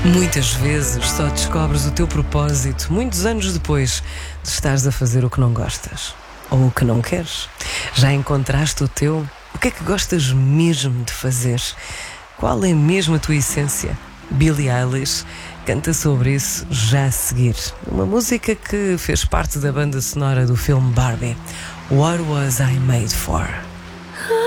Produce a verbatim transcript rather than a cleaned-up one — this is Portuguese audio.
Muitas vezes só descobres o teu propósito muitos anos depois de estares a fazer o que não gostas ou o que não queres. Já encontraste o teu? O que é que gostas mesmo de fazer? Qual é mesmo a tua essência? Billie Eilish canta sobre isso já a seguir. Uma música que fez parte da banda sonora do filme Barbie. What Was I Made For?